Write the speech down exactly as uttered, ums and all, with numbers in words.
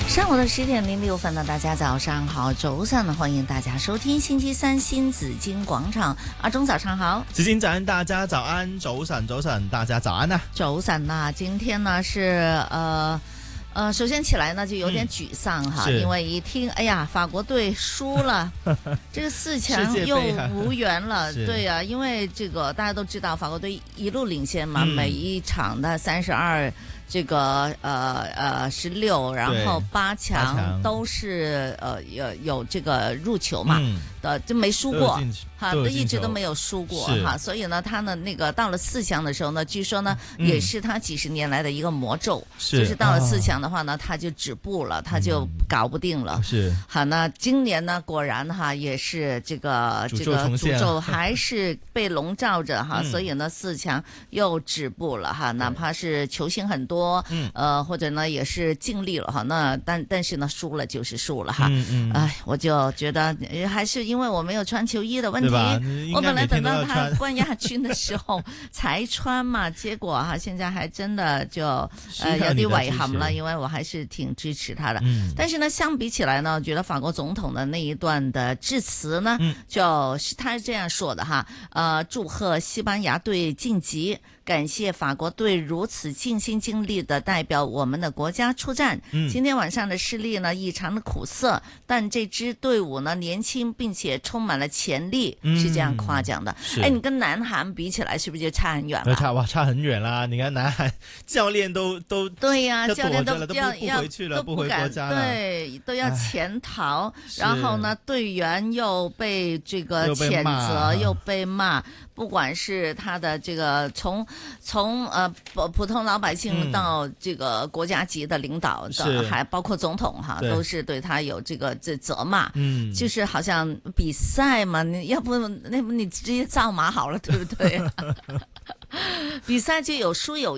上午的十點零六分呢，大家早上好，早晨，歡迎大家收聽星期三新紫荊廣場。阿鐘早上好， 紫荊早安，大家早安，早晨早晨，大家早安啊！ 早晨啊，今天呢是呃呃，首先起來呢就有點沮喪哈，嗯、因為一聽，哎呀，法國隊輸了，這個四強又無緣了，對啊，因為這個大家都知道，法國隊一路領先嘛，嗯、每一場的三十二。這個呃呃十六，然後八強都是呃有有這個入球嘛，的、嗯、就沒輸過哈，都一直都沒有輸過哈，所以呢，他呢那個到了四強的時候呢，據說呢、嗯、也是他幾十年來的一個魔咒，是就是到了四強的話呢，他就止步了，他就搞不定了。是好，那今年呢果然哈也是這個這個詛咒還是被籠罩着哈，所以呢四強又止步了哈，哪怕是球星很多。嗯，呃，或者呢，也是盡力了哈，那但但是呢，輸了就是輸了哈。嗯嗯。哎，我就覺得還是因為我沒有穿球衣的問題。我本來等到他冠亞軍的時候才穿嘛，結果哈，現在還真的就呃有啲遺憾了，因為我還是挺支持他的。嗯。但是呢，相比起來呢，我覺得法國總統的那一段的致辭呢，嗯、就是他是這樣說的哈，呃，祝賀西班牙隊晉級。感謝法國隊如此盡心盡力的代表我們的國家出戰。嗯、今天晚上的失利呢，異常的苦澀，但這支隊伍呢，年輕並且充滿了潛力，嗯、是這樣誇獎的。哎，你跟南韓比起來，是不是就差很遠了？ 差哇，差很遠啦！你看南韓教練都都對呀、啊，教練都都要不回去了，不回國家了， 對，都要潛逃。然後呢，隊員又被這個譴責，又被罵。不管是他的這個從從呃普通老百姓到這個國家級的領導的，還包括總統哈，都是對他有這個這責罵。嗯，就是好像比賽嘛，你要不那不你直接造馬好了，對不對？比賽就有輸有